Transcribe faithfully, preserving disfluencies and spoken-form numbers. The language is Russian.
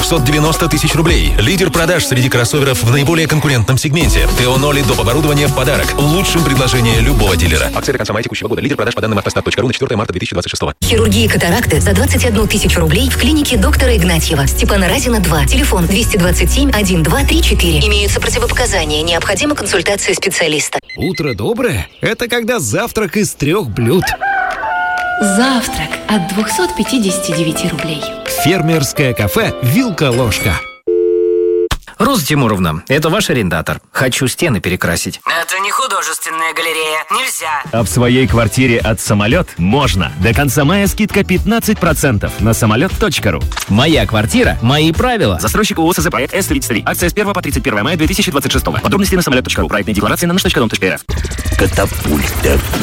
двухсот девяноста тысяч рублей. Лидер продаж среди кроссоверов в наиболее конкурентном сегменте. Теоноли доп. Оборудование в подарок. Лучшим предложение любого дилера. Акция до конца мая текущего года. Лидер продаж по данным автостат точка ру на четвёртое марта две тысячи двадцать шестого. Хирургия катаракты за двадцать одну тысячу рублей в клинике доктора Игнатьева. Степана Разина, два. Телефон двести двадцать семь один два три четыре. Имеются противопоказания. Необходима консультация специалиста. Утро доброе. Это когда завтрак из трех блюд. Завтрак от двухсот пятидесяти девяти рублей. Фермерское кафе «Вилка-ложка». Роза Тимуровна, это ваш арендатор. Хочу стены перекрасить. Это не художественная галерея. Нельзя. А в своей квартире от «Самолет» можно. До конца мая скидка пятнадцать процентов на самолет точка ру. Моя квартира, мои правила. Застройщик ООО «Проект С тридцать три». Акция с первого по тридцать первое мая две тысячи двадцать шестого. Подробности на самолет точка ру. Проектная декларация на наш точка дом точка эр эф. Катапульта.